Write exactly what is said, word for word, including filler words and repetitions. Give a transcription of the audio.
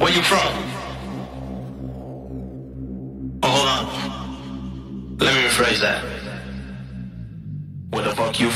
Where you from? Oh, hold on. Let me rephrase that. Where the fuck you